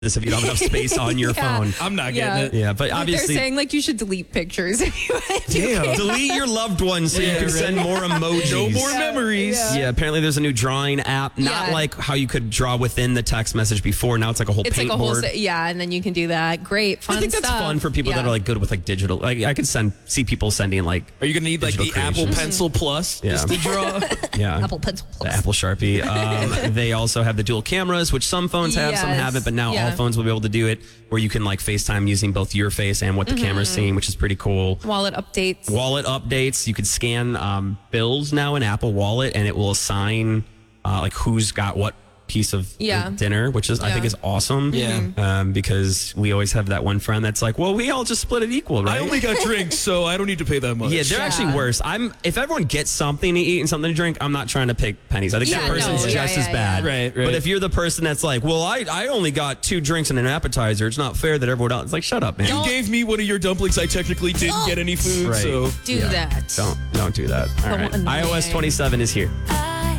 this if you don't have enough space on your phone. I'm not getting it. Yeah, but obviously they're saying like you should delete pictures if you want. delete your loved ones so you can send more emojis. No more memories. Yeah, apparently there's a new drawing app. Not like how you could draw within the text message before. Now it's like a whole paint board. And then you can do that. Great, fun I think that's fun for people that are like good with like digital. Like I could see people sending like. Are you gonna need like the Apple Pencil Plus just to draw? Yeah, Apple Pencil Plus. The Apple Sharpie. They also have the dual cameras, which some phones have, some haven't, but now all phones will be able to do it, where you can like FaceTime using both your face and what the camera's seeing, which is pretty cool. Wallet updates. You could scan bills now in Apple Wallet, and it will assign like who's got what piece of dinner, which is I think is awesome. Yeah. Because we always have that one friend that's like, well, we all just split it equal, right? I only got drinks, so I don't need to pay that much. Yeah, they're actually worse. If everyone gets something to eat and something to drink, I'm not trying to pick pennies. I think that person's just as bad. Right. But if you're the person that's like, well, I only got 2 drinks and an appetizer, it's not fair that everyone else. It's like, shut up, man. You gave me one of your dumplings. I technically didn't get any food, so do that. Don't do that. All right. iOS 27 is here.